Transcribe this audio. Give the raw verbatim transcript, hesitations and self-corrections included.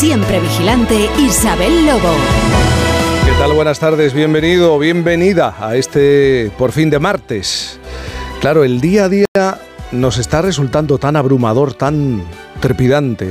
siempre vigilante Isabel Lobo. ¿Qué tal? Buenas tardes, bienvenido, bienvenida a este por fin de martes. Claro, el día a día nos está resultando tan abrumador, tan trepidante,